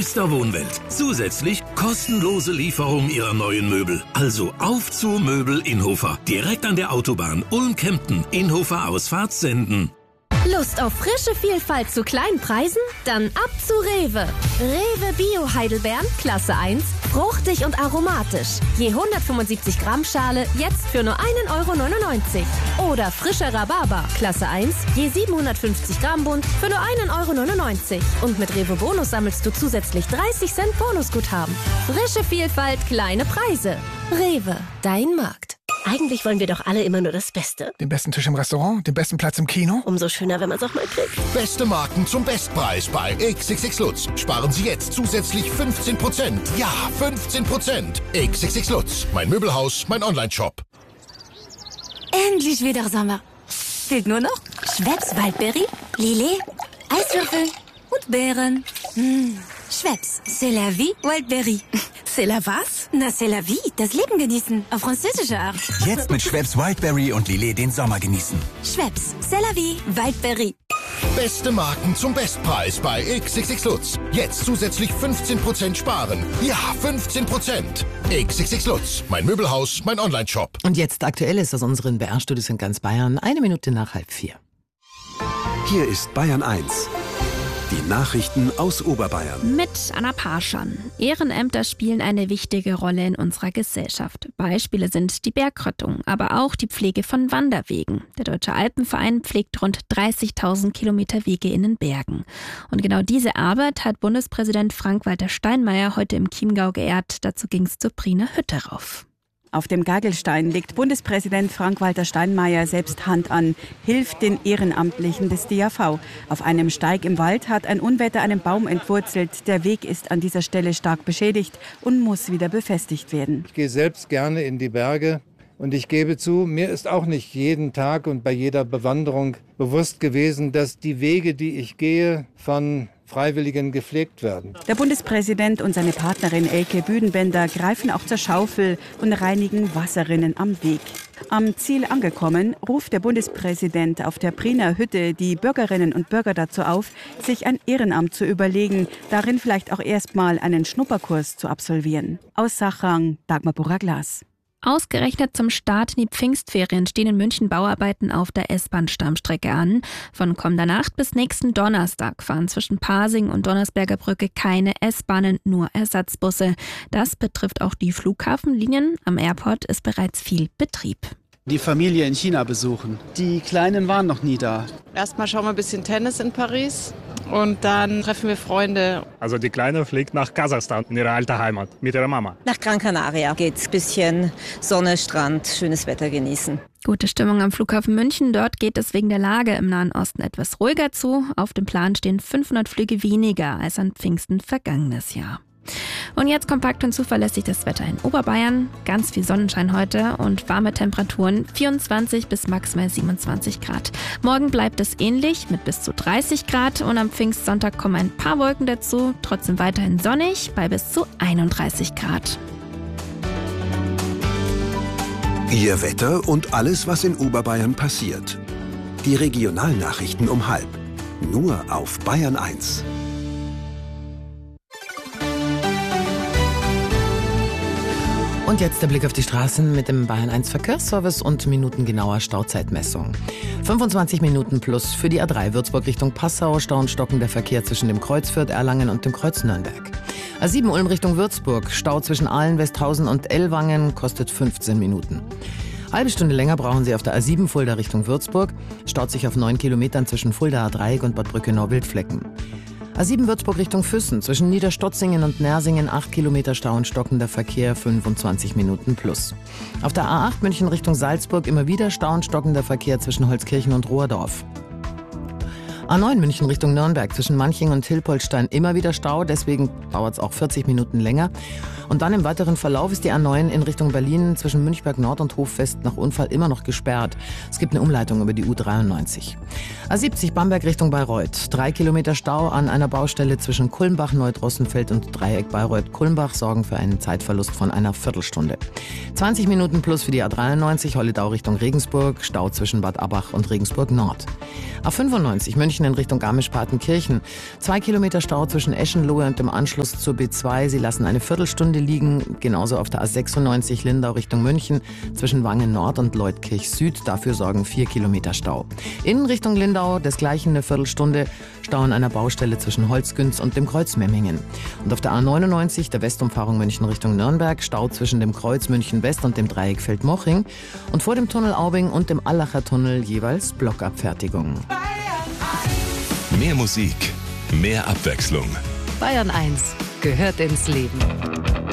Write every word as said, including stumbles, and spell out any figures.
größter Wohnwelt. Zusätzlich kostenlose Lieferung Ihrer neuen Möbel. Also auf zu Möbel Inhofer. Direkt an der Autobahn Ulm-Kempten. Inhofer Ausfahrt Senden. Lust auf frische Vielfalt zu kleinen Preisen? Dann ab zu Rewe. Rewe Bio Heidelbeeren, Klasse eins, fruchtig und aromatisch. Je hundertfünfundsiebzig Gramm Schale, jetzt für nur einen Euro neunundneunzig. Oder frischer Rhabarber, Klasse eins, je siebenhundertfünfzig Gramm Bund, für nur einen Euro neunundneunzig. Und mit Rewe Bonus sammelst du zusätzlich dreißig Cent Bonusguthaben. Frische Vielfalt, kleine Preise. Rewe, dein Markt. Eigentlich wollen wir doch alle immer nur das Beste. Den besten Tisch im Restaurant, den besten Platz im Kino. Umso schöner, wenn man es auch mal kriegt. Beste Marken zum Bestpreis bei X X X Lutz. Sparen Sie jetzt zusätzlich fünfzehn Prozent. Ja, fünfzehn Prozent. X X X Lutz. Mein Möbelhaus, mein Onlineshop. Endlich wieder Sommer. Fehlt nur noch Schweppes Waldbeere, Lillet, Eiswürfel und Beeren. Mmh. Schweppes, c'est la vie, Wildberry. C'est la was? Na, c'est la vie, das Leben genießen, auf französische Art. Jetzt mit Schweppes Wildberry und Lillet den Sommer genießen. Schweppes, c'est la vie, Wildberry. Beste Marken zum Bestpreis bei X X X Lutz. Jetzt zusätzlich fünfzehn Prozent sparen. Ja, fünfzehn Prozent. X X X Lutz. Mein Möbelhaus, mein Onlineshop. Und jetzt Aktuelles aus unseren B R-Studios in ganz Bayern. Eine Minute nach halb vier. Hier ist Bayern eins. Die Nachrichten aus Oberbayern. Mit Anna Parschan. Ehrenämter spielen eine wichtige Rolle in unserer Gesellschaft. Beispiele sind die Bergrettung, aber auch die Pflege von Wanderwegen. Der Deutsche Alpenverein pflegt rund dreißigtausend Kilometer Wege in den Bergen. Und genau diese Arbeit hat Bundespräsident Frank-Walter Steinmeier heute im Chiemgau geehrt. Dazu ging es zur Priener Hütte rauf. Auf dem Gagelstein legt Bundespräsident Frank-Walter Steinmeier selbst Hand an, hilft den Ehrenamtlichen des D A V. Auf einem Steig im Wald hat ein Unwetter einen Baum entwurzelt. Der Weg ist an dieser Stelle stark beschädigt und muss wieder befestigt werden. Ich gehe selbst gerne in die Berge und ich gebe zu, mir ist auch nicht jeden Tag und bei jeder Bewanderung bewusst gewesen, dass die Wege, die ich gehe, von Freiwilligen gepflegt werden. Der Bundespräsident und seine Partnerin Elke Büdenbender greifen auch zur Schaufel und reinigen Wasserrinnen am Weg. Am Ziel angekommen, ruft der Bundespräsident auf der Priener Hütte die Bürgerinnen und Bürger dazu auf, sich ein Ehrenamt zu überlegen, darin vielleicht auch erstmal einen Schnupperkurs zu absolvieren. Aus Sachang, Dagmar Burra-Glas. Ausgerechnet zum Start in die Pfingstferien stehen in München Bauarbeiten auf der S-Bahn-Stammstrecke an. Von kommender Nacht bis nächsten Donnerstag fahren zwischen Pasing und Donnersberger Brücke keine S-Bahnen, nur Ersatzbusse. Das betrifft auch die Flughafenlinien. Am Airport ist bereits viel Betrieb. Die Familie in China besuchen. Die Kleinen waren noch nie da. Erstmal schauen wir ein bisschen Tennis in Paris und dann treffen wir Freunde. Also die Kleine fliegt nach Kasachstan, in ihre alte Heimat, mit ihrer Mama. Nach Gran Canaria geht's. Bisschen Sonne, Strand, schönes Wetter genießen. Gute Stimmung am Flughafen München. Dort geht es wegen der Lage im Nahen Osten etwas ruhiger zu. Auf dem Plan stehen fünfhundert Flüge weniger als an Pfingsten vergangenes Jahr. Und jetzt kompakt und zuverlässig das Wetter in Oberbayern. Ganz viel Sonnenschein heute und warme Temperaturen, vierundzwanzig bis maximal siebenundzwanzig Grad. Morgen bleibt es ähnlich mit bis zu dreißig Grad und am Pfingstsonntag kommen ein paar Wolken dazu. Trotzdem weiterhin sonnig bei bis zu einunddreißig Grad. Ihr Wetter und alles, was in Oberbayern passiert. Die Regionalnachrichten um halb. Nur auf Bayern eins. Und jetzt der Blick auf die Straßen mit dem Bayern eins Verkehrsservice und minutengenauer Stauzeitmessung. fünfundzwanzig Minuten plus für die A drei Würzburg Richtung Passau, Stau und stockender Verkehr zwischen dem Kreuz Fürth Erlangen und dem Kreuz Nürnberg. A sieben Ulm Richtung Würzburg, Stau zwischen Aalen, Westhausen und Ellwangen, kostet fünfzehn Minuten. Halbe Stunde länger brauchen Sie auf der A sieben Fulda Richtung Würzburg, staut sich auf neun Kilometern zwischen Fuldaer Dreieck und Bad Brückenau-Wildflecken. A sieben Würzburg Richtung Füssen, zwischen Niederstotzingen und Nersingen acht Kilometer Stau und stockender Verkehr, fünfundzwanzig Minuten plus. Auf der A acht München Richtung Salzburg immer wieder Stau und stockender Verkehr zwischen Holzkirchen und Rohrdorf. A neun München Richtung Nürnberg, zwischen Manching und Hilpoltstein immer wieder Stau, deswegen dauert es auch vierzig Minuten länger. Und dann im weiteren Verlauf ist die A neun in Richtung Berlin zwischen Münchberg Nord und Hochfest nach Unfall immer noch gesperrt. Es gibt eine Umleitung über die U dreiundneunzig. A siebzig Bamberg Richtung Bayreuth, drei Kilometer Stau an einer Baustelle zwischen Kulmbach, Neudrossenfeld und Dreieck Bayreuth-Kulmbach sorgen für einen Zeitverlust von einer Viertelstunde. zwanzig Minuten plus für die A dreiundneunzig, Holledau Richtung Regensburg, Stau zwischen Bad Abbach und Regensburg Nord. A fünfundneunzig München München in Richtung Garmisch-Partenkirchen. Zwei Kilometer Stau zwischen Eschenlohe und dem Anschluss zur B zwei. Sie lassen eine Viertelstunde liegen. Genauso auf der A sechsundneunzig Lindau Richtung München zwischen Wangen Nord und Leutkirch Süd. Dafür sorgen vier Kilometer Stau. In Richtung Lindau desgleichen eine Viertelstunde Stau an einer Baustelle zwischen Holzgünz und dem Kreuz Memmingen. Und auf der A neunundneunzig, der Westumfahrung München Richtung Nürnberg, Stau zwischen dem Kreuz München West und dem Dreieck Feldmoching. Und vor dem Tunnel Aubing und dem Allacher Tunnel jeweils Blockabfertigung. Mehr Musik, mehr Abwechslung. Bayern eins gehört ins Leben.